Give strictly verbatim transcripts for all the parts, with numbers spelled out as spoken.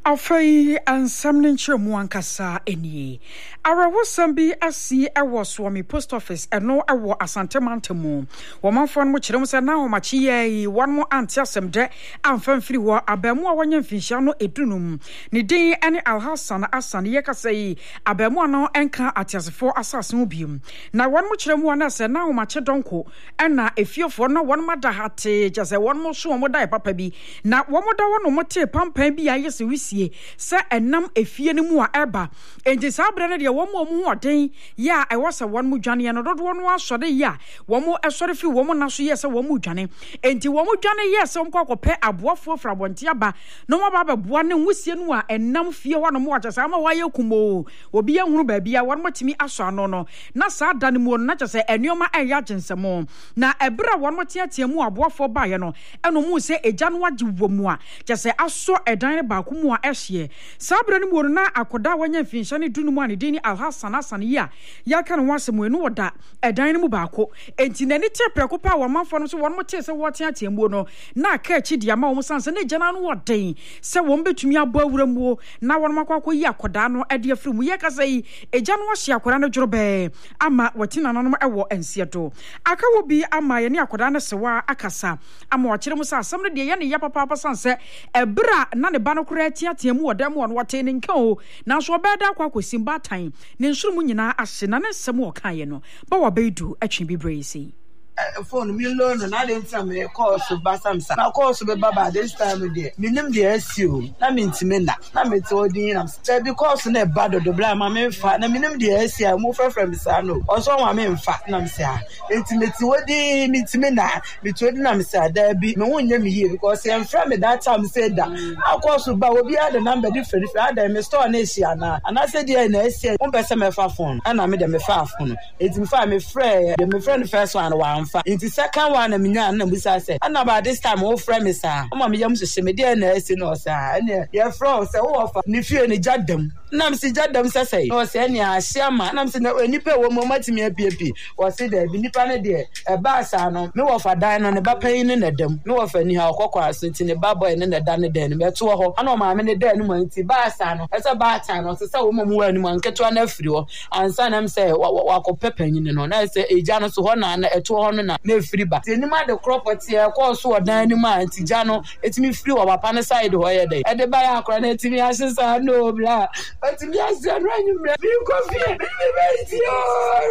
Afei ansam nchemu ankasa enie. Arawo sambi asi ewo Swami Post Office eno ewo Asante Mantemu. Womanfo no kyerem se na homachi ye won mo anti asem de amfamfiri ho abamu a wanya mfinhia no edunum. Ne din ene Alhassan Asan ye kasai abamu no enka atiasefo asase ho biem. Na won mo kyerem ho na se na homachi donko ena efiofo na won mada hate jase won mo so mo dai papa bi na won mo da won mo te pampan bi aye se wisi se enam efie ne mu a eba enje sabre ne de wo mo mu hoden ya e wo se won mu dwane no dodo no asode ya wo mo esore fi wo mo na so ye se wo mu dwane enti wo mu dwane ye se mko akopɛ aboafo fra bonte aba no mo ba ba boa ne wusie no a enam fie ho no mo wakyese ama wa ye kumo obi ehunu ba bia won mo timi aso ano no na sa da ne mu na kyese enuoma eya gensemo na ebra won mo tiatia mu aboafo ba ye no eno mu se eja no wagye wo mu a kyese aso edan ba ku mu a ehye sabre no mu na akoda wanya mfinhia ne dunu mu a ne din Alhassan Asan ya ya kan wasem enu woda edan no mu baako enti nani tepreko pa wo manfo no so won mo te se wo tea tiamu no na ka achi dia ma wo sanse ne jana no woden se wo mbetumi abo awuramu na won makwa yi akoda no ede afiri mu ye kasa yi eja no hye akoda no dworobe ama watina no no ewo ensieto aka wo bi ama ye ne akoda no sewa akasa ama wa kire mu sa asem no de ye ne ya papa papa sanse ebra na ne ba no kura tia tiamu wodam won wote ne nka o na so obeda kwa kwasimba tan ne nsurumu nyina ahye na ne nsem wo kan ye no ba wo beidu atwe bibresi phone me loan na dey from me course basamsa na course be baba this time dey minim dey asio na me ntime na na me te odin na say because na bad do bla ma me fa na minim dey asia mo fa from sa no also wa me mfa na me say ntime te odin me ntime na me te odin na me say da bi me wonnya me here because em from me that time say da a course ba obi had the number different different ada me store na asia na ana say dey na asia mo pese me fa phone ana me dey me fa phone ntime fa me friend me friend first one wa in the second one na minya na busa say and about this time o friend me sa o ma me yam so she me dey na esi no sa na ye friend say o fa ni fie ni jadam na me si jadam say say no say ni ahia ma na me si na nipa wo mo matimi apiapi o say da bi nipa na de e ba sa no me wo fa dan no ne ba pan ni na dam me wo fa ni ha okokwa so nti ne ba boy ne na dan ne dan me to ho ana o ma me ne dan no nti ba sa no e say ba ta no say wo mo mu anu man keto na afiri ho ansa na me say wa ko pepanyi ne no na say eja no so ho na na eto ho no na na free ba teni ma de property e ko so odan ni ma antija no etimi free wa papa ne side ho ye dey e de ba ya akora na etimi asesa no bla etimi asesa no anyu bla bi ko fie bi be ti o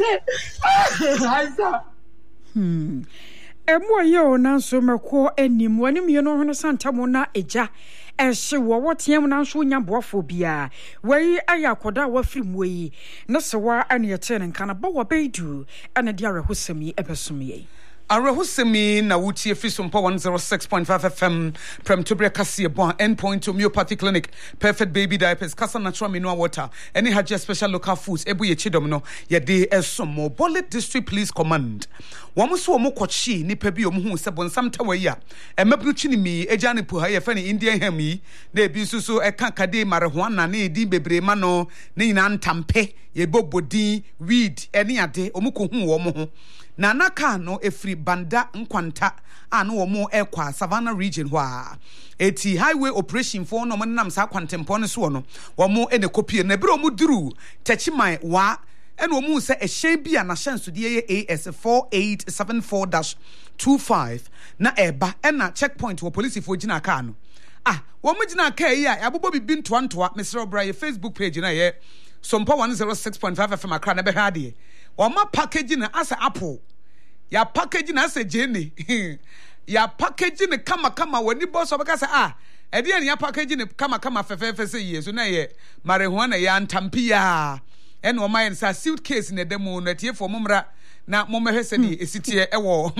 right hmm emu yo na so meko anim wanim ye no hono santamo na eja ehye wo wotiam na so nya boafo bia wei ayakoda wa firim wei na se wa ane yete ne nka ba wo beidu ane dia rehosemi ebesomye Arahusemi na wuti efisumpa one oh six point five F M from Tubre Kasi Bon Endpoint Homeopathy Clinic Perfect Baby Diapers Casa Natural Mineral Water any Haja Special Local Foods Ebu ye chidom no ye de esomo Bullet District Police Command wamuso omo kwachi nipa bi omo hu se bonsam tawayi a emabru chini mi ejane pu ha ye fa ni Indian ham yi na ebi susu e kan kade marijuana na edi bebre ma no ne nyina ntampe ye bobodin weed ene ade omo ko hu wo mo ho na naka no efri banda nkwanta ano wo mo ekwa Savannah region hwa eti highway operation for no nam sa kwantempo no so no wo mo ene kopie na bere mo duru tachiman wa ene wo mo se ehye bia na hyenso de ye A S four eight seven four dash two five na eba ena checkpoint wo police fo gina aka no ah wo mo gina aka yi a abobo bibi ntoantoa Mister Obraye Facebook page na ye Sompa one oh six point five F M akra na be hade wo ma package na asa apple ya package na asa jene ya package ne kama kama wani boss obeka say ah e de ya package ne kama kama fefefe say yeso na ye marijuana ya ntampia e no my sa suitcase ne demo na tie for momra na momehwese ni esitie e wo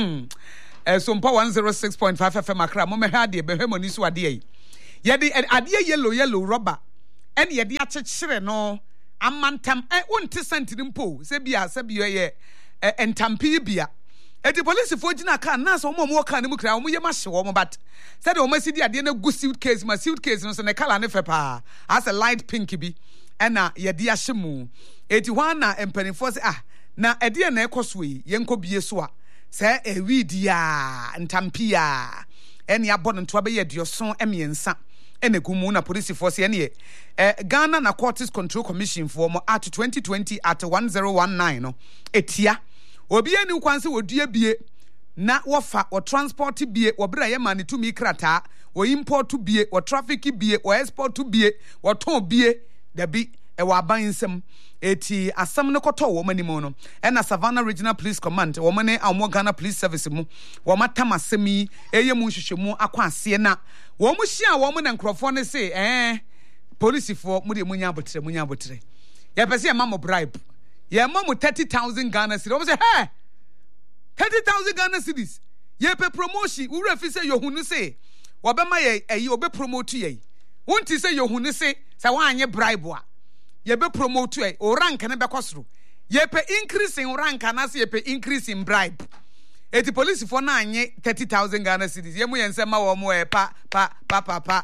eh Sompa one oh six point five F M akra momehade be hwemoni so ade yi ye de ade yellow yellow rubber en ye de achechire no amantam e wonte sentinimpo se bia se bia ye entampi bia eti police fo gina ka na so mo mo ka ne mu kra mo ye ma hye wo mo but said o masidi ade na gu suitcase ma suitcase no so ne kala ne fe pa as a light pink bi ena ye de ahye mu eti hwa na empanifo se ah na ede na ekoso yi ye nko bie so a se e weed ya ntampi ya ene abon nto abe ye dioson emiensa ene gumu na police force ene eh Ghana Narcotics Control Commission for mo at twenty twenty at ten nineteen no etia obi ani kwanse wodua bie na wofa wo transport bie wo bra ye mane to mi krata wo import bie wo traffic bie wo export bie wo ton bie dabi e wa abansem eti asam ne koto wo manimo no e na Savannah Regional Police Command wo mane amo Ghana Police Service mu wo matam asemi eye mu hwehwemu akwa ase na wo mu hia wo mu na nkrofo ne se eh police for mu de munya abotre munya abotre ye pese ye mamo bribe ye mamo thirty thousand Ghana cedis wo say hey thirty thousand Ghana cedis ye pe promotion wo refi say yo hunu say wo be ma ye eyi obe promote ye wonti say yo hunu say say wa anye bribe a ye be promote ye o rank ne be kosoro ye pe increase in rank na say ye pe increase in bribe eti police for na anye thirty thousand Ghana cedis ye mu ye nsema wo mo e pa pa pa pa pa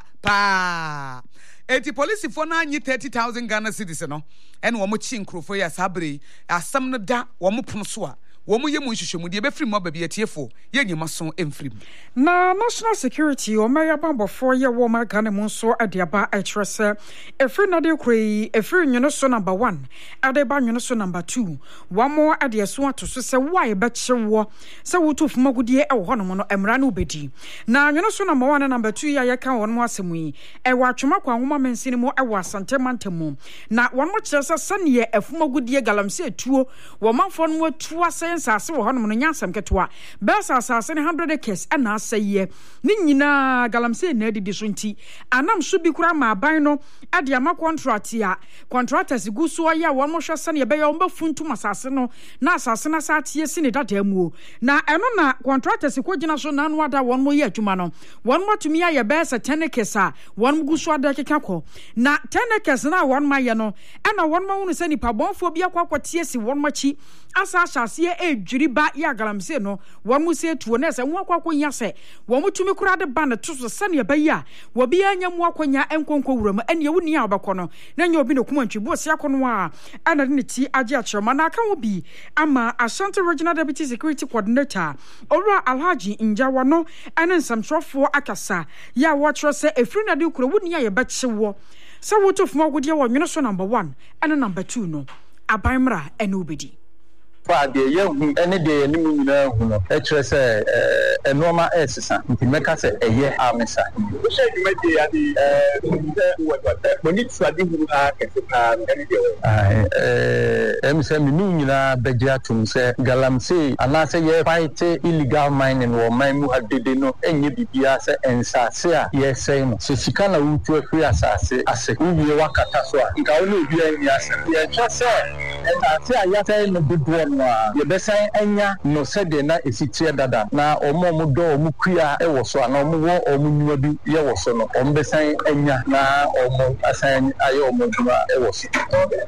pa eti police for na anye thirty thousand Ghana cedis no ene wo mo chi nkrofo ya sabre asam no da wo mo pono so a wo mu ye mu hwehwemu de be free mo ba bi etiefo ye nyima so emfrim na national security o maya bambofo ye wo ma Ghana mu so adiaba etrese efri na de krai efri nyono so number one ade ba nyono so number two wa mo ade so atoso se why be chewo se wotu fumagudie e wo no no emra na obedi na nyono so number one and number two ya ye kan won mo asemu yi e wa twoma kwa nwoma mensini mo e wo asante mantemu na won mo kire se sane efumagudie galamse etuo wo manfo no atu ase nsase wo hono no nyansam ketwa besa asase ne one hundred acres ana asaye ni nyina galamse na didi so nti anam so bi kura ma aban no ade ama contract ya contractors guso ya won mo hwese ne be ya won ba funtum asase no na asase na sa tie sine dada mu na eno na contractors ko gina so na no ada won mo ye adwuma no won mo tumi ya ye besa ten acres a won guso ada keka ko na ten acres na won ma ye no ana won ma hunu se nipa bonfo bi akwa kwatie si won machi asa asase e dwiri ba ya galamse no won mu se tuo na se wo akwa konya se won mutumi kura de ba ne to so sane ba ya wo bi anya mu akonya enkonko wuram ene wuni a obekọ no na nya obi ne kuma ntwi bo se akono a ana ne ti age achema na aka wo bi ama Ashanti Regional Deputy Security Coordinator Owura Alhaji Njawa no ene nsamtrofo akasa ya wo tro se efri na de kura wuni a ye ba chewo se wo to fuma godie wo nwono so number one ene number two no abanmra ene obedi fa de ye hu ene de ni mu nyina hu no e kire se eh enoma esesa nti meka se eye amesa wo she di mede ya di eh wo wo ni tsadi hu na kese ka ene de ah eh em se mi nu nyina beje atum se galamse ana se ye fight illegal mining wo man mu adede no enye bibia se ensase a ye se no se sika na wutu afri asase ase uwie wakata so a nka wo no bi ani ase ye twa se ensase a ya se no bibo ye besan anya no sede na esitie dada na omo mo do omo kua e wo so ana omo wo omo nyua bi ye wo so no omo besan anya na omo asan aye omo duma e wo so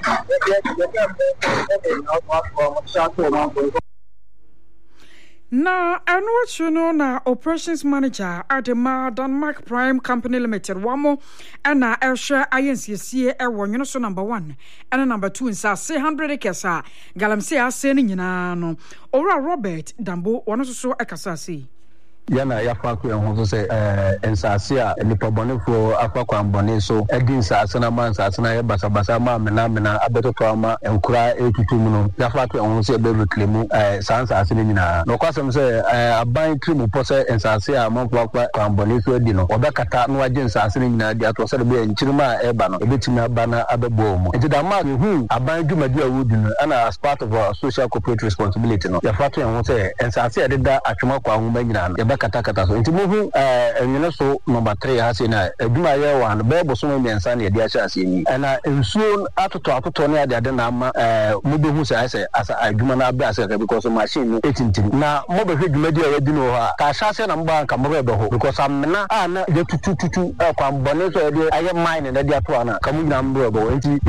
na anu no na operations manager Adema Denmark Prime Company Limited wamo ana ehwe ayensisie e wonyono so number one and number two nsa one hundred acres a galamse ase ni nyina no Owura Robert Dambo wono so ekasa sei yana ya fa ko en ho se eh ensase a nipa bonefo akwa mbone so edin nsase na man nsase na ye basa basa ma mena mena abetoto ma enkura etutum no ya fa ko en ho se be reclaim eh sansase ni nyina no kwasem se eh aban krimu po se ensase a man kwa mbone so edi no obekata no agye nsase ni nyina di ato se be enchirima e ba no ebetimi aba na abebo mu enti da ma hu aban dwumadi awudi no ana as part of our social corporate responsibility no ya fa ko en ho se ensase e deda atwema kwa homa nyina no kata kata so nti muhu eh enwene so number three ha se na aduma ye wan be boso no mensa na de acha ase ni na ensuo atoto atoto na de ade na ama eh mubehu se ase asa aduma na abia se because machine no etintim na mo be hwe duma di a wadi no ha ka sha se na mba nka mo be ho because amna a na de tutututu kwa mbone so de aye mine na de ato ana kamu nyina mbo be nti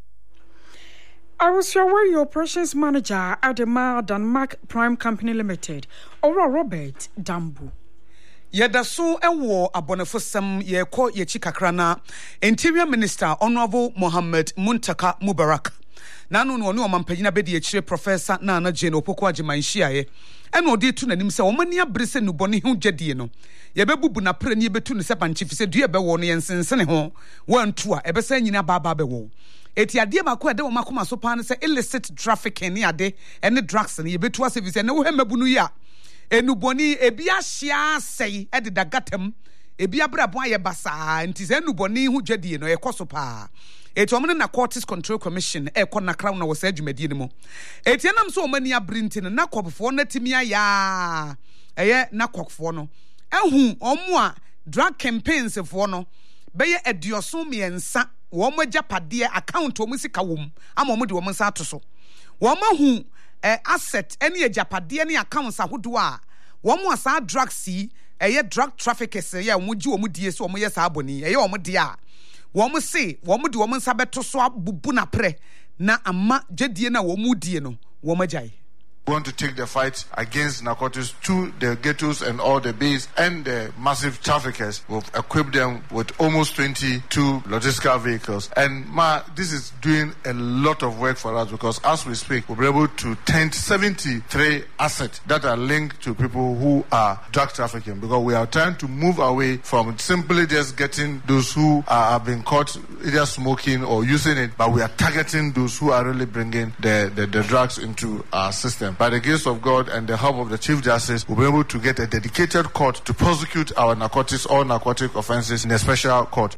I was your operations manager at the Denmark Prime Company Limited, Owura Robert Dambo. Yeda so ewo abonefosam ye ko ye chikakra na Interior Minister Honorable Mohammed Muntaka Mubarak. Nanu no no mampanyina bedi ye chire Professor Nana Jane Opoku Ajimanhia ye. Eno de tu nanim se omani abrese nuboni hu gyedie no. yebebubu na pre ni betu ne se banchi fi se dua be wo no yensensene ho wantu a ebe sa nyina baba be wo eti ade mako ade wo makoma so pa ne se illicit trafficking ni ade ene drugs ne yebetu asefi se ne wo hemabunu ya enuboni ebi ahia sei ede dagatam ebi abrabo aye basa nti se enuboni hu dwadie no yekoso pa eti omne na Narcotics Control Commission e ko na crown na wo sa adwumadie ne mo eti enam so omani abrintin na kobfo na timia ya eye na kokfo no ehu omo a drug campaigns fo no beye eduoso miensa wo mo japade account wo musika wom ama mo de wo nsa atoso wo mahu eh, asset ene japade ne accounts ahodo a wo mo asa drugs yi eye drug traffickers ye wo gi wo mo die so wo mo ye sa aboni eye wo mo de a wo mo se wo mo de wo nsa beto so abubu na pre na ama jedie na wo mo die no wo majai. We want to take the fight against narcotics to the ghettos and all the bays and the massive traffickers. We've equipped them with almost twenty-two logistical vehicles. And ma, this is doing a lot of work for us because as we speak, we'll be able to tend seventy-three assets that are linked to people who are drug trafficking because we are trying to move away from simply just getting those who are, have been caught either smoking or using it, but we are targeting those who are really bringing the, the, the drugs into our system. By the grace of God and the help of the Chief Justice, we'll be able to get a dedicated court to prosecute our narcotics or narcotic offenses in a special court.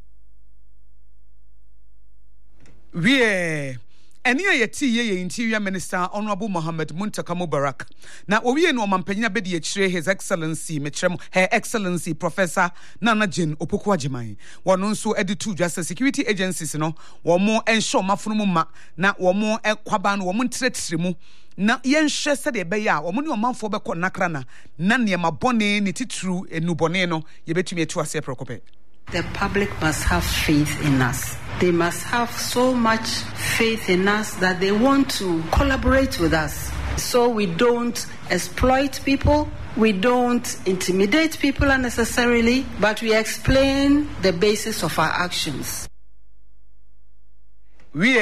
We eni ayeti ye Interior Minister Honorable Mohammed Muntaka Mubarak na owie no mampanyina be de akire His Excellency metrem Her Excellency Professor Nana Jane Opoku Agyemang wono nso editu Justice Security Agencies no wo mo ensure mafono mu ma na wo mo ekwaba no wo mo ntretire mu na yenhwe se de be ya wo mo ne omanfo be kɔ nakra na na ne ma bone ne titru enubone no ye betumi etu ase prekope. The public must have faith in us. They must have so much faith in us that they want to collaborate with us. So we don't exploit people, we don't intimidate people unnecessarily, but we explain the basis of our actions. We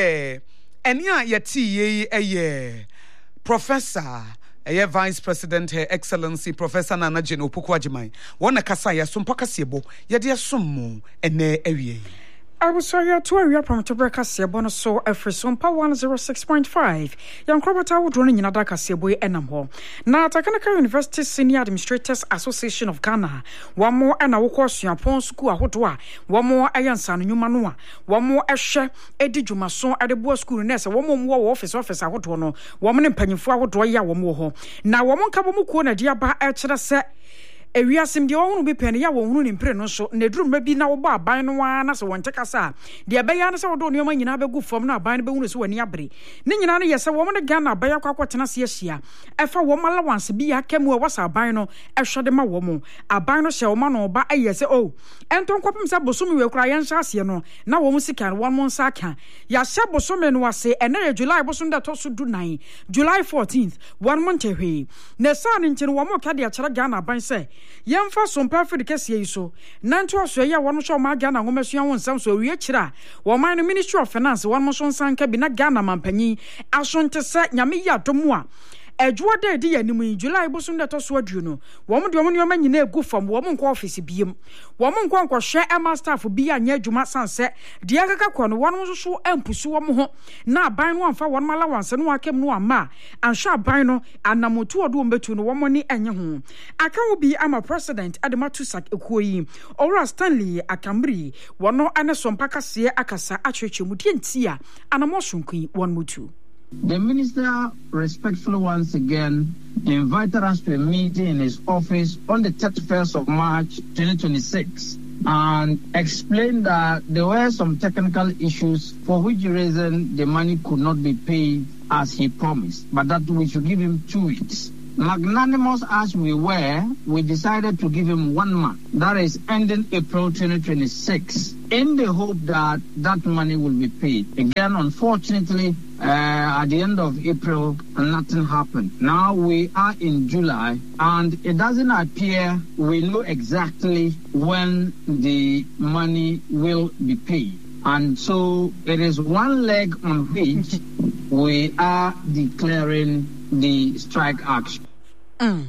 enya yeti ye eye Professor Eye Vice President Her Excellency Professor Nana Jane Opoku Agyemang wona kasa ya so mpaka sebo ye de som ene awie. I was sorry to area from to break a sebo so every sumpa one oh six point five. Young Crobata would run in Yadaka Sebo Enamo. Now Takanaka University Senior Administrators Association of Ghana. One more and a course Yapon School Hotwa. One more Ayan San Numanua. One more Eshe Eddie Jumason at the Boa School Nessa. One more office office at Hotono. Woman in Pennyflower Dwaya one more. Now one Kabamuko Diaba Etchada set. Ewiasim de wonu be pen ya wonu ni mpre no so na drum ba bi na wo ba aban no wa na so wonte kasa de be ya na so do nyoma nyina be gu fam na aban be wonu so wani abre ni nyina no yesa wo mo ne Ghana ba ya kwakotena se ahia efa wo mala wanse bi ya kemu e wasa aban no ehwede ma wo mo aban no hye wo ma no ba ayese o enton kopim se bosom we kura yen hase no na wo mo sika won mo nsa aka ya hye bosom no wase ene ye July bosom da to so du nine July fourteenth one month ehwe na sa ne nchen wo mo ka de akere Ghana aban se yemfa sompa fidi kese yi so nanto aso ya wono so ma Ghana ngomesua won sam so wie kira wo man no Ministry of Finance wono so nsanka bi na Ghana mampanyi asonte se nyame ya domu a Ejwa de di yanimu in July bosun da to so adu no wo mo de wo nyoma nyina egu fam wo mo nko office biem wo mo nko nko hwe ema staff bi anya adwuma sanse de akaka kɔ no wono so so ampusu wo mo ho na aban no amfa wono mala wanse no akem no ama anhwa aban no anamotu odo mbetu no wo mo ni enye ho aka wo bi ama president Adematu Sak Ekuoyi Owura Stanley Akamri wono ane sompaka se akasa atwetwemu die ntia anamo sonkun won mutu. The minister respectfully once again invited us to a meeting in his office on the thirty-first of March twenty twenty-six and explained that there were some technical issues for which reason the money could not be paid as he promised, but that we should give him two weeks. Magnanimous as we were, we decided to give him one month, that is ending April twenty twenty-six, in the hope that that money will be paid. Again, unfortunately, uh, at the end of April, nothing happened. Now we are in July, and it doesn't appear we know exactly when the money will be paid. And so it is one leg on which we are declaring the strike action. Mm.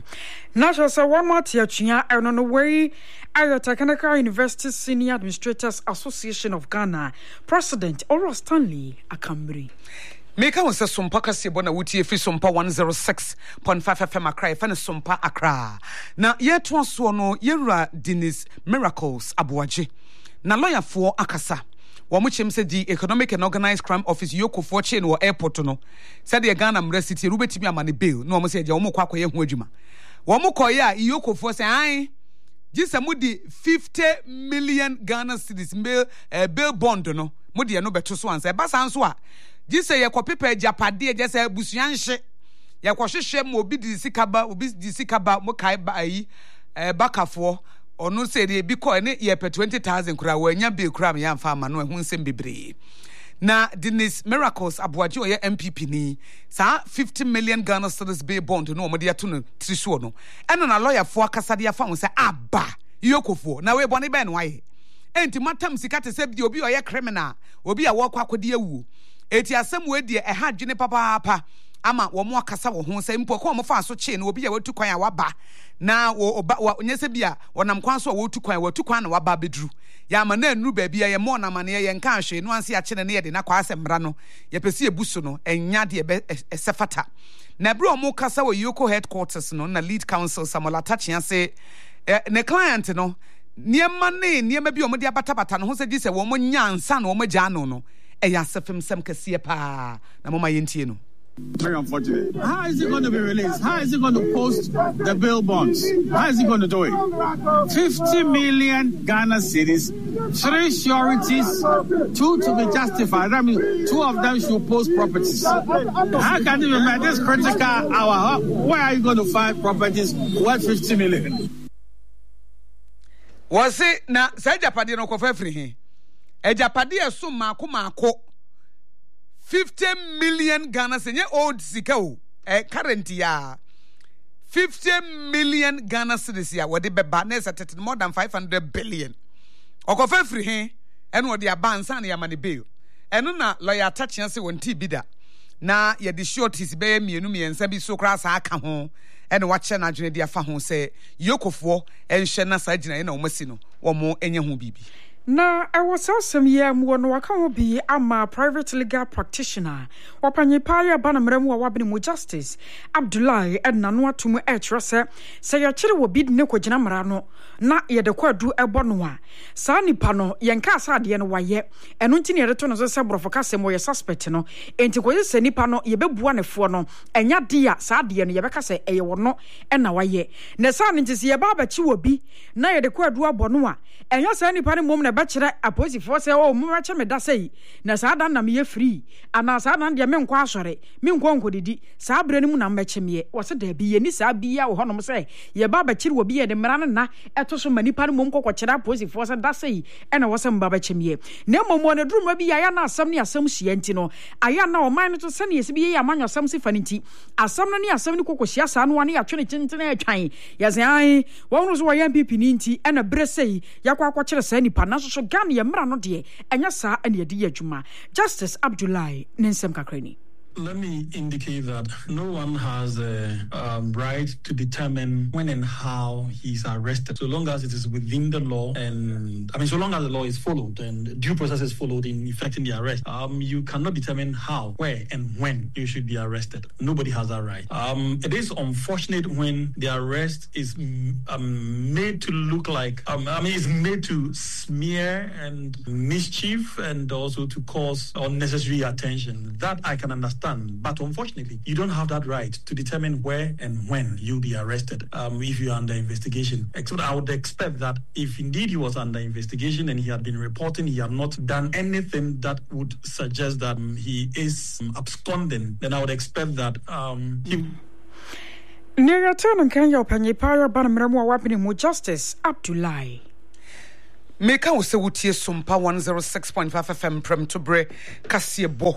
National say one more tiatua and on the way Aya Technical University Senior Administrators Association of Ghana President Ora Stanley Akambri. Meka won se sompa kase bona wutie fi sompa one oh six point five F M Accra fa ne sompa Accra. Na ye to aso no yewura Dennis Miracles Abuaje. Na lawyer for akasa. Wo mo chem se di Economic and Organized Crime Office yoko for chain wo airport no. Said the Ghana Mra City rubetimi amane bail. No mo se je wo mo kwa kwaye ho adwuma. Wo mo koye a yoko for say an Jisa mudi fifty million Ghana cedis bail uh, bail bond no. Mudi e no beto so ansa. Ba san so a Jisa ye ko pepe japade je say busuan hye. Ye ko hwehwe mo obi di sikaba obi di sikaba mo kai ba yi eh bakafo ono say de bi ko ne ye pe twenty thousand kura wa nya bail kura me yamfa ma no hu nsem bebre. Na Dennis Miracles Abuaje oye M P P ni sa fifty million Ghana cedis bail bond no mo de ato no trisuo no eno na lawyer fo akasa de afa won say aba yokofo na we bone be no aye enti matam sika te se bi obi oye criminal obi a wo kwa akode awu eti asem we de e ha dwene papa papa ama wo mo akasa wo ho say mpo ko mo fa so che na obi a watu kwan a waba na wo onye se bia wonam kwan so wo tu kwan watu kwan na waba bedru ya ma na anu ba bia ye mo na ma ne ye nka hwe no anse a che ne ye de na kwa asemmra no ye pese ebusu no enya de be esefata na bro mo kasa wo Yoko headquarters no na lead counsel Samuel Atachia say ne client no niema ne niema bi o mo de abatabata no ho se gi se wo mo nyansa na wo mo gya no no e ya sefem sem kase pa na mo ma yentie no. Very unfortunate. How is it going to be released? How is it going to post the bail bonds? How is it going to do it? fifty million Ghana cedis, three sureties, two to be justified. I mean, two of them should post properties. How can you remember this critical hour? Where are you going to find properties worth fifty million? Was it na sa japade no ko fa firi he? E japade eso maako maako fifty million Ghana senye old sika o eh current ya fifty million Ghana cedis ya wode beba na set more than five hundred billion okofa free he eno wode abansa na yamane bail eno na lawyer Atachia se wonti bida na ye de shorties be mienu miensa bi so kra sa aka ho eno wa che na dwene de afa ho se yokofo enhwe na sa gina ye na omasi no wo mo enye ho bibi. Na I was awesome year mu no waka ho bi ama private legal practitioner wapanye paya bana mremu wa wabni mu justice Abdullahi edna no atum e kire se se ya kire wo bi ne kogina mra no na ye de kwadu ebo no a sa nipa no ye nka asade no waye eno nti ne reto no so se brofo ka se mo ye suspect no enti ko ye se nipa no ye bebua ne fo no enya dia sa de no ye beka se eye wo no e na waye ne sa ne nti se ye ba ba chi wo bi na ye de kwadu abo no a enya sa nipa ne mom na bachere aposifo se o mo mache me da sei na sa da na me ye free ana sa na de me nkwa asore me nkwa nkodidi sa abre ne mu na meche me wo se da bi ye ni sa bi ya wo honom se ye ba bachere wo bi ye de mra na eto so mani pa ne mom kokko kire aposifo se da sei e na wo se mba bache me na mom ne drum bi ya ya na asam ne asam hie nti no aya na o man no to se ne ye se bi ye amanyo asam se fa nti asam no ne asam ne kokko hia sa no ane ya twene tentene atwan ya se ai wo no so wo ya M P P ni nti e na bre sei ya kwa kwa kire sa nipa na so Ghana ye mra no de enya sa ane de adwuma. Justice Abdullahi Nensem Kakrani. Let me indicate that no one has a um, right to determine when and how he's arrested, so long as it is within the law, and I mean, so long as the law is followed and due process is followed in effecting the arrest. Um, you cannot determine how, where, and when you should be arrested. Nobody has that right. Um, it is unfortunate when the arrest is um, made to look like, um, I mean, it's made to smear and mischief and also to cause unnecessary attention. That I can understand. But unfortunately, you don't have that right to determine where and when you'll be arrested um, if you're under investigation. Except I would expect that if indeed he was under investigation and he had been reporting, he had not done anything that would suggest that um, he is um, absconding, then I would expect that um, he... Near turn and Kenya Panyipara Banamramu Wapini Justice Abdullahi. Meka wo se wotie sompa one oh six point five F M prem to bre kase bo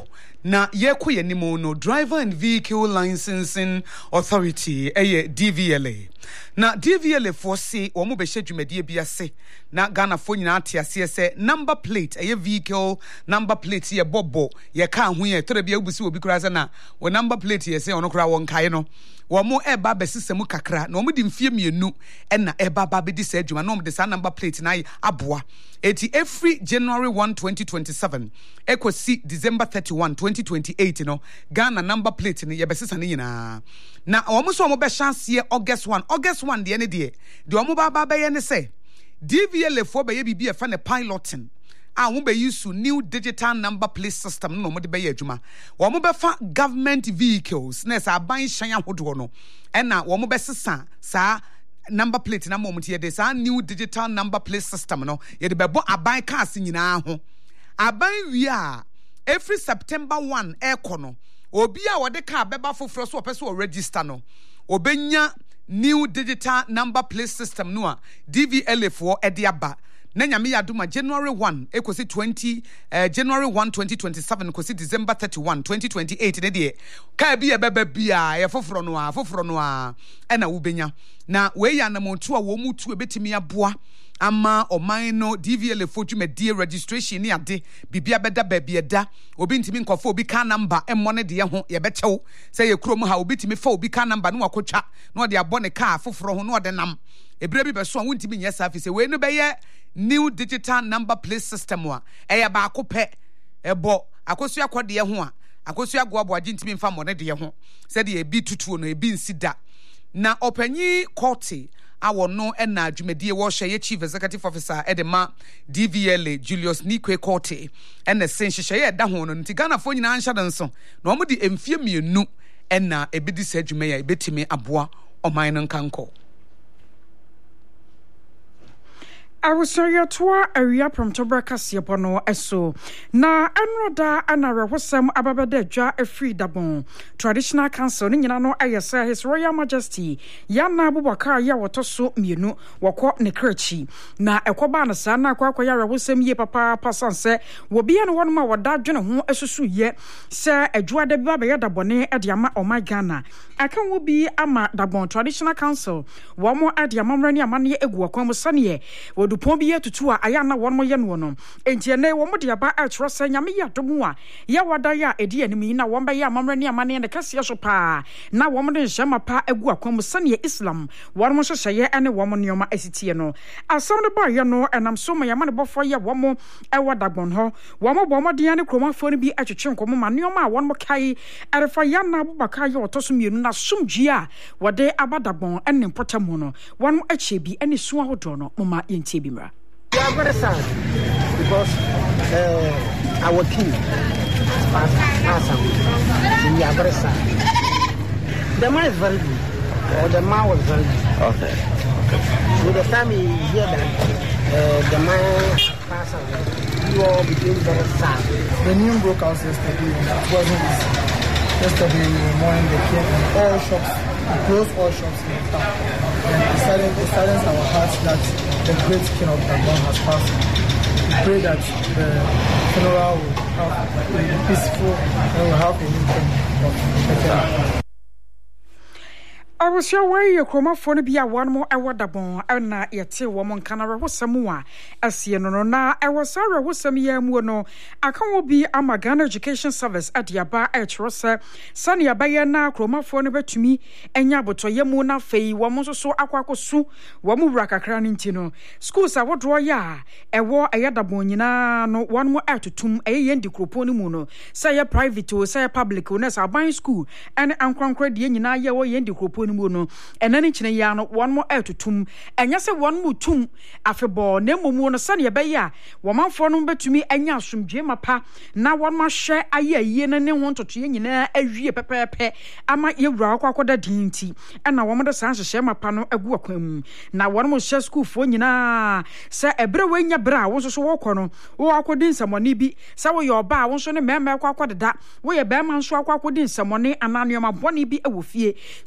na yeko ye nimo no Driver and Vehicle Licensing Authority eye D V L A. Na D V L A for say omo be hye bi ase na Ghana fo nyina atiase se number plate eye vehicle number plate ye bobo ye ka ho ye tere bia obusi obi kura se na wo number plate ye se ono kura won kai no wo mo eba besisemu kakra na omo di mfie mienu e na eba ba be di sa adwuma na omo de sa number plate na aboa eti every January first twenty twenty-seven ekosi December thirty-first twenty twenty-eight no Ghana number plate ni ye besisa ne nyina na omo so omo be chance ye August first August first de ne de de omo ba ba be ye ne say D V L A for be ye bibia fa ne piloting a wo be use new digital number plate system no mo de be ye adwuma wo mo be fa government vehicles na sa ban hyan ahodo no e na wo mo be sesa sa number plate na mo mo tie de sa new digital number plate system no ye de be bo aban cars nyina ho aban wi a every September first e kono obi a wo de car beba foforo so opese o register no obenya new digital number plate system no a D V L A for e de aba na nyame yaduma January first ekosi twenty uh, January first twenty twenty-seven ekosi December thirty-first twenty twenty-eight ne de ka bia beba bia ye foforo no a foforo no a e na wo benya na we ya na montu a wo mutu ebetimi aboa ama oman no D V L A for dwumadi registration ni ade bibia beda ba bia da obi ntimi nkofo obi ka number emmo ne de ho ye bechew say ye krom ha obi timi fa obi ka number no akotwa no de abone ka foforo ho no de nam ebire bi be so won ntimi nyesa afi say we no be ye new digital number plate system wa eya ba akopɛ ebo akosu akode ho a akosu agoabo agintimi mfa mo ne de ho said ye bi tutuo no e bi nsida na opanyi court awo no na adwumadie wo hye ye chief executive officer edema D V L A Julius Nikwe court na sen hye ye da ho no nti Ghana fo nyina anhya den so na omo di emfie mienu na ebedi sa adwuma ya ebetimi aboa oman no nkanko Awusoriatoa area promtobra kasiebo no eso na enroda anarawosem ababede dwa afri dabon traditional council ni nyina no ayesa His Royal Majesty Yana Abubakar ya wotoso mienu wokọ nekrachi na ekoba na sa na akwa ya rawosem ye papa pasanse wobia no wonma woda dwene ho asusu ye se adwa da biba be dabone ade ama oma Ghana akan wo bi ama dabon traditional council wo mo ade ama mrani amane egu akwan sane dupon bi yetutu a aya na won mo ye no no enti ne wo mo de aba a tro sa nyame ya domu a ye wada ya edi animi na won ba ya amamra ni amane ne kase so pa na wo mo de nhama pa agu akwam sane Islam won mo hyehyeye ene wo mo neoma asitie no asam ne ba ye no enam so mo yama ne bofo ye wo mo e wadagbon ho wo mo bo mo de ne kromafo ne bi atwetwe nkomo ma neoma a won mo kai erefa ya na Abubakar ye otoso mienu na somdwi a wode abadagbon ene potamu no won mo ache bi ene su ahodo no mo ma yenti. We are very sad because uh, our king passed away. We are very sad. The man is very good, or the man was very good. Okay. Okay. With the time he hear that uh, the man passed away, we all became very sad. The news broke out yesterday. It wasn't easy. Yesterday morning they came and all shops, we closed all shops in the town. And it saddens, it saddens our hearts that the great king of Gabon has passed. We pray that the funeral will have will be peaceful and will have a new king of Gabon. I was your way, your chroma for be a one more hour dabon, and na yet woman canara was samua. As ye no na, I was sorry was some year mono. I can't be a Magana Education Service at Yaba at Rossa, Sunny Abayana, chroma for never to me, and Yaboto Yamuna Fay, one so aquaco su, one raka cranintino. Schools I would draw ya, a war a yadabonina, no one more out to tomb a yendi croponi muno, say a private or say a public, unless I buy school, and unconquered yenina ya or yendi croponi. No and any chine ya no one more out to tum and yes one more tum afebo ne mumu no sane be ya womanfo no betumi anya asomdwe mapa na one ma hye aye aye ne ne wonto to nyina awie pepepe ama ye wura akwakoda dinti na wo mo de san hye mapa no agu akwam na one mo hye school fo nyina se ebre wanya bra wo so so wo kɔ no wo akodi nsamone bi se wo ye oba wo so ne mema akwakodeda wo ye be ma nso akwakodin nsamone ananioma bone bi awofie so wo ne se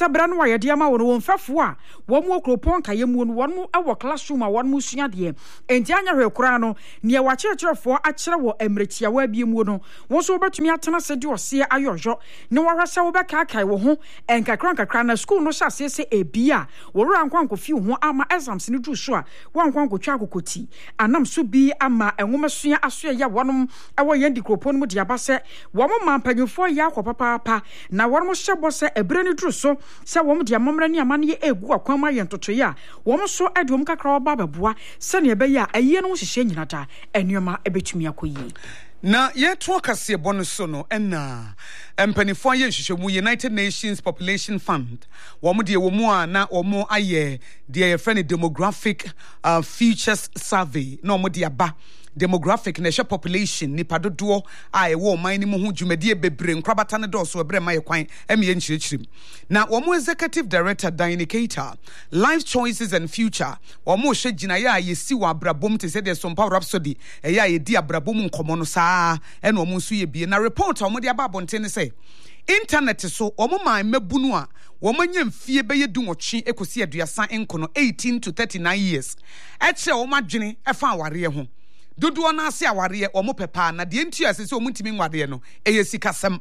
bra no wa yede ma wo no mfafo a wo mu okropon kaye mu no won mu awo classroom a won mu sua de enti anya hwe kura no ne wa kyerkyerefo a kyere wo emretia wa bie mu no wo so betumi atena se de ose ayojo ne wa hwasa wo beka kai wo ho enkakra nkakra na school no sha se se ebia wo ra nkwanko fi ho ama exams ne du so a wo nkwanko twa akokoti anam so bi ama enwomesua aso ya wonom awo yendi kropon mu de aba se wo mo mampanyufo ya akopapa pa na wo mo hyebo se ebre ne du so se wo mo de amamra ne amane egu akwan ma yentotoye a wo mo so adum kakra oba beboa se ne be ya aye no hyehye nyinata enuoma ebetumi akoyi na yeto akase bonus so no ena empanifo aye nhwehwemu United Nations Population Fund wo mo de wo mu a na wo mo aye de ye friend demographic uh, futures survey na wo mo de aba demographic na population nipa dodo a ewo man ni mo hu dwumadie bebre nkrabata ne doso ebre ma ye kwan eme ye nchirichirim na wo mo executive director Dianicator life choices and future wo mo hwe gina ya yesi wa abrabom te se de sompa rhapsody e ya ye di abrabom nkomo no saa e na wo mo nso ye bie na report wo mo de aba bonte ne se internet so wo mo man mabunu a wo manya mfie be ye dunwotwe ekosi aduasa enkono eighteen to thirty-nine years e kire wo madwene e fa aware ho dodo na ase aware o mo pepa na de ntu ase se o mutimi nwade no eye sikasem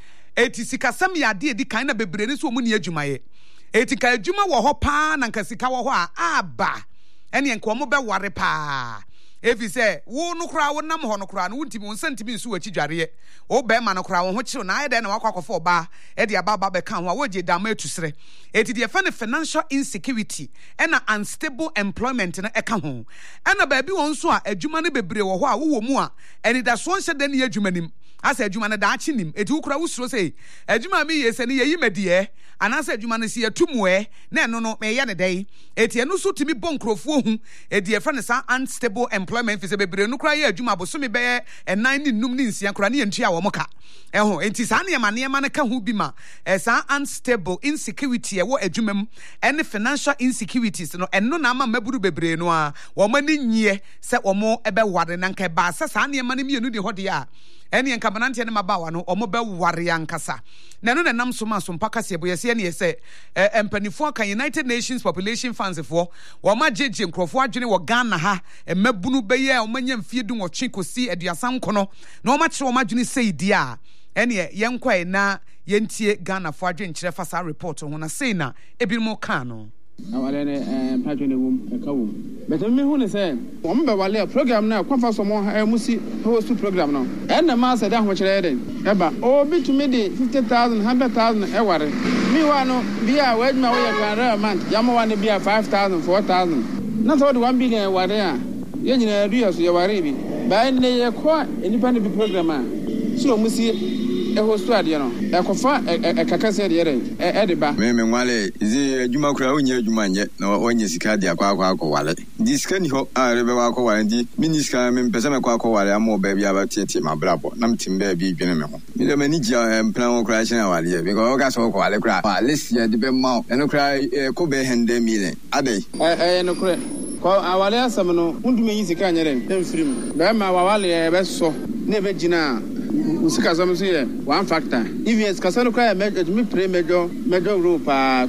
eti sikasem ya de edi kan na bebre ne so o mu ne adwumaye eti ka adwuma wo ho pa na nka sika wo ho a aba ene enka o mo be ware pa efi se wo no kra wo nam ho no kra no wuntimi wo santimi nso wachi dware wo be ma no kra wo ho kire na ayede na wakwakofa oba e de aba ba be kan ho a wo je dama etusere eti de fa ne financial insecurity ena unstable employment na eka ho ena ba bi won so a adwuma ne bebre wo ho a wo wo mu a eni da so nhyɛ da ne adwuma nim asa adwuma ne da achi nim eti wo kra wo suro sei adwuma mi yese ne yeyi medie anasa adwuma ne si atumwe na eno no me ye ne dai eti eno so timi bon krofo hu edi e fa ne sa unstable employment fi se bebre no kra ye adwuma bo so me be enan ni num ni nsia kra ne yentua wo moka eho enti sa ne ma ne ma ne ka hu bi ma e sa unstable insecurity e wo adwuma m ene financial insecurities no eno na ama maburu bebre no a wo ma ni nyie se wo mo ebe ware na nka ba sa sa ne ma ne mienu de hode a eni enka banante ne mabawa no omo be ware yankasa na no nam so ma so mpaka se boyese ne yese empanifo kan United Nations Population Funds for wo ma jeje nkrofo adwene wo Ghana ha emabunu be ye o manya mfie du wotwe kosi aduasan kono na o ma kire o ma dwene sei dia eni yenkwae na yentie Ghana fo adwene kire fa sa report ho na sei na ebirimo kan no awale ne eh patro ne wum e ka wum beto me hu ne se wo mbe wale program na kwafa so mo eh musi host program no en na ma se da ho kire den e ba o bitumi de fifty thousand one hundred thousand e ware mi wa no bia wa adwuma wo ye kan ra man ya mo wa ne bia five thousand four thousand na so de one billion ware a ye nyina adu so ye ware bi ba ne ye ko enipa ne bi program a so musi e hostu ade no e kofa e kakase de yere e de ba me me nwale izi adwuma kura onye adwuma nye na onye sika de akwa akwa akwa di sika ni ho a rebe wa akwa wale di miniska me mpese me kwa akwa wale ama oba bia ba tieti ma brabo na mtimbe bi dwene me ho mi de mani gia plan kura chena wale because o ga so kwa wale kura wale sia de be ma eno kura ko be hende million ade eh eh no kura ko awale asam no undum yin sika nyere emfirim ba ma wale e be so na be gina usika some say one factor if yes kasano kwa me pre mejo mejo group ah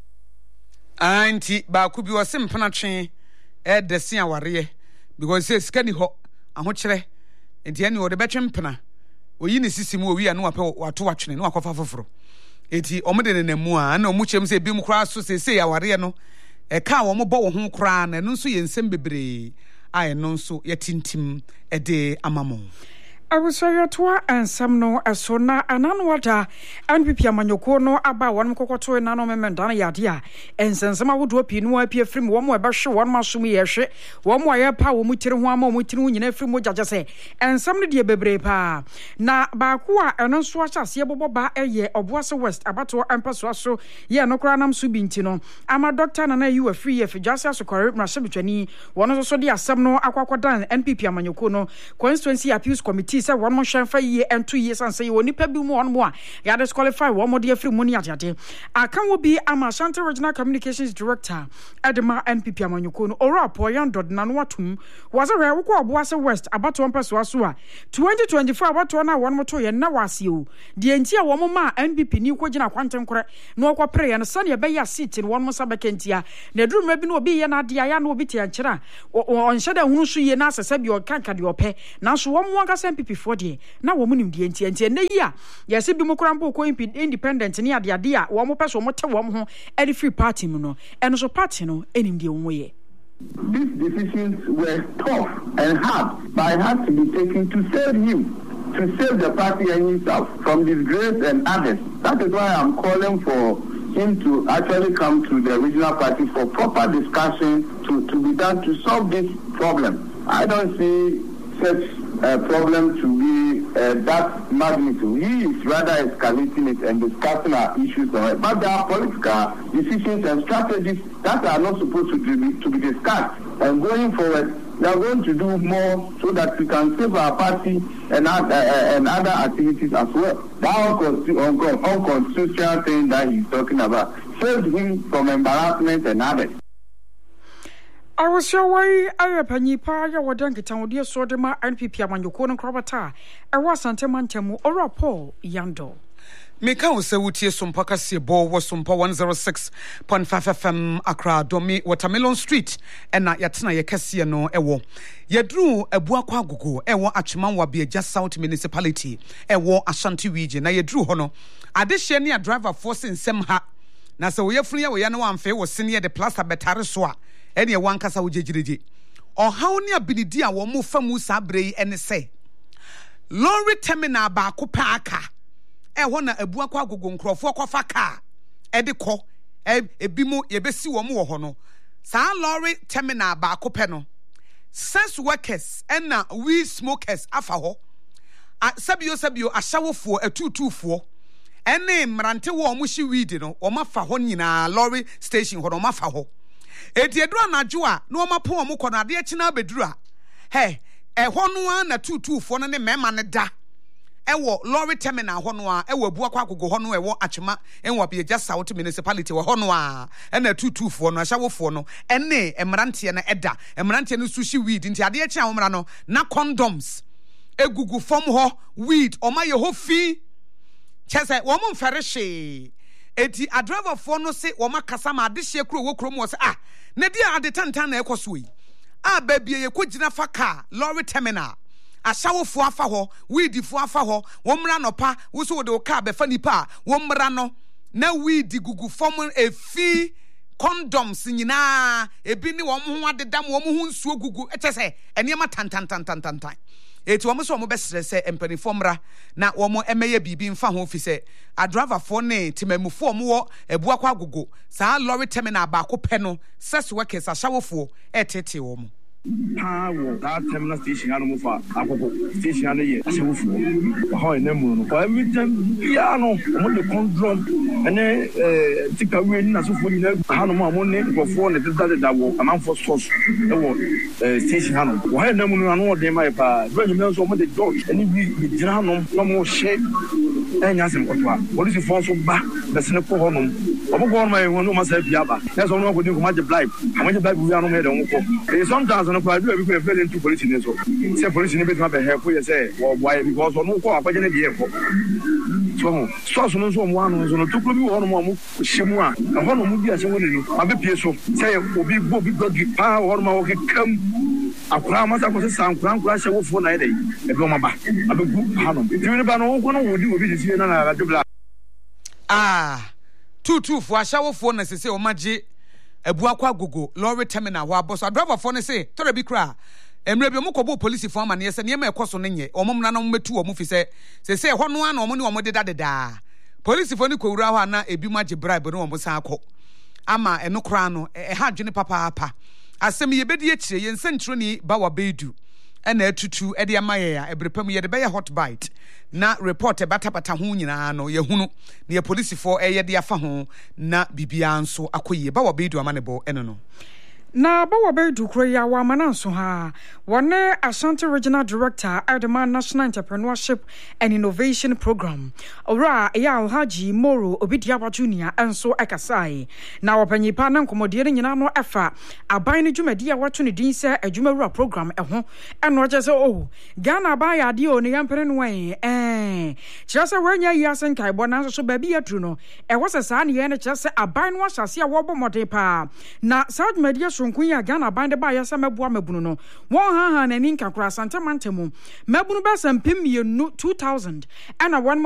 anti ba ku bi wo sempana twe e de se aware because say sika ni ho aho kire enti ani wo de betwe mpena oyi ne sisi mu owi anu ape wato watwene no akofa foforo enti omde ne namu a na omu chem say bi mu kra so say say aware no e ka wo mo bo wo ho kra na no nso ye nsem bebre a eno nso ye tintim e de amamo Awusoyotwa ansam no asona ananwada anpipia manyoko no aba won kokoto na no memenda na yade a ensensema wodo pinu apie frim wo mo ebe hwe won masom ye hwe wo mo aye pa wo mutiri ho ama wo mutiri ho nyina frim jaja se ensam no de bebre pa na ba ko a eno so ahyase bobo ba eye Obuase West abato ampaso aso ye no kra nam so binti no ama doctor na na you free ye fijase asokore mrashe betwani won so so de asam no akwakodan N P P amanyoko no constituency appeals committee committee say one more shine for year and two years and say you nipa bi mu one more ya disqualify one more dear free money at yade akan will be ama Ashanti Regional Communications Director Edema N P P amanyuko no ora poyan dod nanwatum was a rare wo Obuase West about one person so a twenty twenty-four about one one moto ye na wase o de entia wo mo ma N P P ni ko gina kwantem kore no kwa prayer no sane be ya seat in one mo sabekentia na duru ma bi no obi ye na de ya na obi te ankyera on hyeda hunu so ye na asese bi o kanka de ope na so wo mo anga N P P for de na wo mo nim de entia entia na yi a ye se bi mo kora mpo ko independent ni ade ade a wo mo pese wo mo te wo mo ho e free party mu no eno so party no enim de wo ye. These decisions were tough and hard, but it had to be taken to save him, to save the party and himself from disgrace and others. That is why I'm calling for him to actually come to the regional party for proper discussion to, to be done to solve this problem. I don't see such a problem to be uh, that magnitude. He is rather escalating it and discussing our issues on it. But there are political decisions and strategies that are not supposed to be, to be discussed. And going forward, we are going to do more so that we can save our party and, uh, uh, and other activities as well. That unconstitutional thing that he's talking about saved him from embarrassment and others. I was your way, I penny pa ya wadanki town dear Sodema N P P amanyuko no krobata e wa santemantemu ora Paul Yando. Meka wo se wutie sompaka se bo wo sompa one oh six point five F M Accra Domi Watermelon Street ena yatena ye kase no ewo yedru abuakwa agogo ewo Atwemanwa Beaja South Municipality ewo Ashanti region na yedru ho no adehye ne driver force nsem ha na se wo yefunu ye wo ya no amfe wo sene de plaster betare so a ene ye wankasa wo jejireje ohaw ne abinidi a wo mo famu sabrei ene se lorry terminal ba ko paaka e ho na abuakwa agogo nkrofo kofa ka e de kɔ ebi mu ye besi wo mo wo ho no saa lorry terminal ba ko pe no sex workers and na weed smokers afa ho sabio sabio ahyawofo atutufo ene mrante wo mo hyi weed no wo mafa ho nyina lorry station ho no mafa ho eti edu anajo a no ma po mo kono ade akina beduru a he e ho no na tutufo no ne mema ne da ewo lorry terminal ho no a ewo abuakwa agogo ho no ewo Atwema enwa Beaja South Municipality wo ho no a ena tutufo no ahyawofo no ene emrante na eda emrante no sushi weed nti ade akina homra no na condoms egugu fom ho weed o ma ye ho fi chese wo mo mfere hwe eti a driver for no se wo makasa ma ade hye kro wo kro mo se ah na dia ade tantan na ekoso yi ah ba bia ye kogina fa car lorry terminal ahyawofo afa ho weedifo afa ho wo mra no pa wo so de wo car be fa nipa wo mra no na weed gugu fom efi condoms nyina ebi ni wo ho adedam wo ho nsuo gugu etese enema tantan tantan tantan eti wo mo so mo be stress empanifo mra na wo mo emeye bibi mfa ho fi se a driver for ne timamufo mo wo ebuakwa agogo saa lorry terminal ba ko pe no sex workers ahyawofo etete wo mo Power that terminal station I don't for Akoko station I ye ahyawofo how na mu no every time bia no mo de condom ene eh tika we na so fo ni na ha no mo ne nkofo ne tata da wo amanfo source e wo station ha no how na mu no no de mai pa do nyime so mo de dog ene bi bi jira no no mo hye enya sem kotwa police fo so ba be sene ko ho no obo ko ma e ho no ma sa bia ba na so no ko din ko ma de bribe amaje bribe wi anu me de wo ko e sometimes no kwa do e bi ko e into police ni so say police ni be ma be help you say wo boy because no ko akwaje ne de e ko so so so no so mo anu so no to bi wo no mo hyemu a ho no mo bi a se wo ni ma be pie so say obi go bi go pa ho no ma wo ke kam akura ma sa ko se san kura kura hye wo fo na e dey e bi o ma ba abegu ha no ti ni ba no ko no wo di obi di na na radio bla ah tutu fo ahyawofo na sese o magye abuakwa agogo lorry terminal ho aboso driver fo ne se tora bi kra emre bi omokobo police fo amane se ne ma ekoso ne nye omomna na metu omo fi se sese ho no ana omo ne omo deda deda police fo ne kowura ho ana ebi magye bribe ne omo san akọ ama eno kra no e ha dwene papa papa asem ye bedi akire ye nsentro ni ba wa bedu ena atutu e de amaye ya ebrepam ye de be hot bite na report e batapata ho nyina no ye hunu ne police fo e ye de afa ho na bibia nso akoye ba wa bedu amane bo eno no Na bawa be dukro ya wa mananso ha wone Ashanti Regional Director Adama National Entrepreneurship and Innovation Program ora ya Alhaji Moro Obidiawa Junior enso ekasai na wapanyipa na nkomodie nyina no efa aban ne dwumadi ya wato ne din se adwumawura program eho eno oje se oh Ghana aban ya de o ne yampere no wen eh kyerese wanya yi asenkai bo na so ba bi yatru no e wo se sa ne ye ne kyerese aban no ahyase a wo bo mode pa na South Media sonkun ya Ghana aban de ba ya se meboa mabunu no won ha ha na ni nkakura Asante Mantemu mabunu ba sampem ye two thousand and one